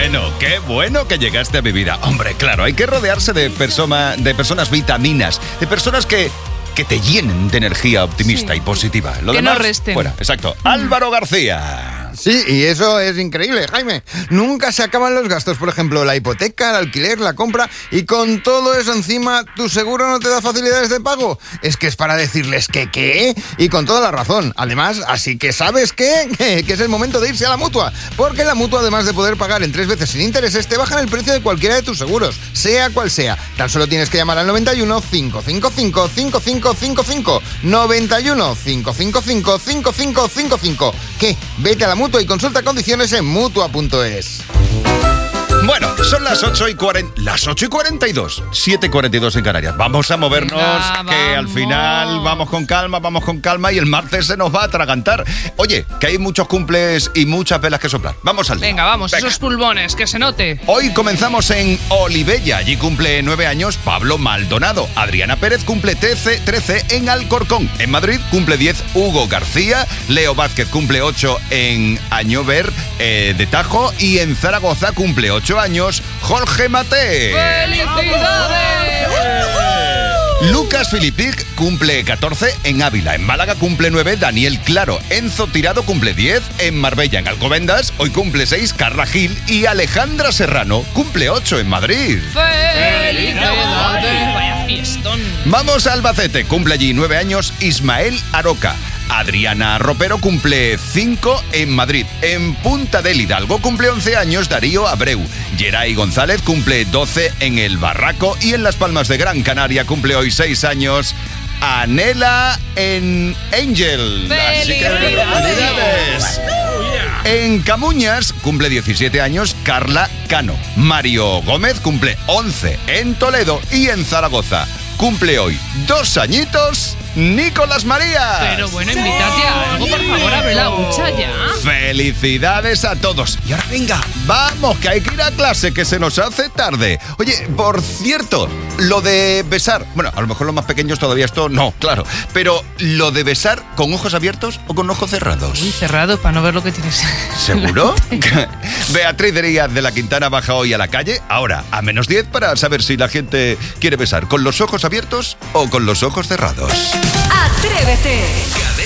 bueno que llegaste a mi vida. Hombre, claro, hay que rodearse de personas vitaminas, de personas que te llenen de energía optimista y positiva. Lo que demás, no resten. Fuera, exacto. Álvaro García. Sí, y eso es increíble, Jaime. Nunca se acaban los gastos, por ejemplo, la hipoteca, el alquiler, la compra, y con todo eso encima, ¿tu seguro no te da facilidades de pago? Es que es para decirles que ¿qué? Y con toda la razón. Además, así que ¿sabes qué? Que es el momento de irse a la Mutua. Porque la Mutua, además de poder pagar en 3 veces sin intereses, te bajan el precio de cualquiera de tus seguros, sea cual sea. Tan solo tienes que llamar al 91 555 5555. 91 555 5555. ¿Qué? Vete a la Mutua y consulta condiciones en Mutua.es. Bueno, son las 8:42, 7:42 en Canarias. Vamos a movernos, Venga, que al vamos. final vamos con calma y el martes se nos va a atragantar. Oye, que hay muchos cumples y muchas velas que soplar. Vamos al lío. Venga, vamos, esos pulmones, que se note. Hoy comenzamos en Olivella. Allí cumple 9 años Pablo Maldonado. Adriana Pérez cumple 13 en Alcorcón. En Madrid cumple 10 Hugo García. Leo Vázquez cumple 8 en Añover de Tajo. Y en Zaragoza cumple 8 años Jorge Mate. ¡Felicidades! Lucas Filipic cumple 14 en Ávila. En Málaga cumple 9 Daniel Claro. Enzo Tirado cumple 10 en Marbella. En Alcobendas hoy cumple 6 Carla Gil. Y Alejandra Serrano cumple 8 en Madrid. ¡Felicidades! Vaya fiestón. Vamos a Albacete. Cumple allí 9 años Ismael Aroca. Adriana Ropero cumple 5 en Madrid. En Punta del Hidalgo cumple 11 años Darío Abreu. Geray González cumple 12 en El Barraco. Y en Las Palmas de Gran Canaria cumple hoy 6 años Anela en Angel. Así que felicidades. En Camuñas cumple 17 años Carla Cano. Mario Gómez cumple 11 en Toledo. Y en Zaragoza cumple hoy 2 añitos Nicolás Marías. Pero bueno, invítate a algo, por favor, abre la hucha ya. Felicidades a todos. Y ahora venga, vamos, que hay que ir a clase, que se nos hace tarde. Oye, por cierto, lo de besar, bueno, a lo mejor los más pequeños todavía esto no, claro, pero lo de besar con ojos abiertos o con ojos cerrados. Uy, cerrado para no ver lo que tienes. ¿Seguro? Beatriz Díaz de la Quintana baja hoy a la calle, ahora a -10, para saber si la gente quiere besar con los ojos abiertos o con los ojos cerrados. ¡Atrévete!